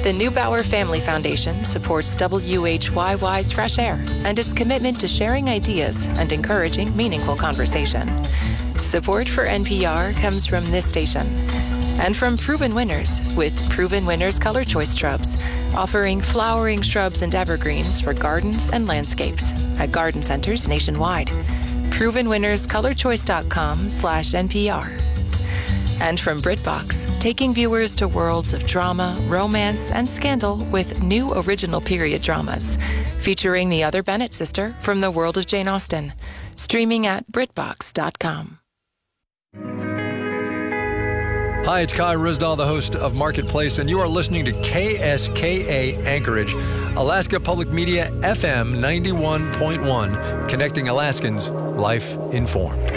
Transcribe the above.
The Neubauer Family Foundation supports WHYY's Fresh Air and its commitment to sharing ideas and encouraging meaningful conversation. Support for NPR comes from this station and from Proven Winners with Proven Winners Color Choice Shrubs, offering flowering shrubs and evergreens for gardens and landscapes at garden centers nationwide. ProvenWinnersColorChoice.com/NPR. And from BritBox, taking viewers to worlds of drama, romance, and scandal with new original period dramas, featuring the other Bennett sister from the world of Jane Austen. Streaming at BritBox.com. Hi, it's Kai Ryssdal, the host of Marketplace, and you are listening to KSKA Anchorage, Alaska Public Media FM 91.1, connecting Alaskans, life informed.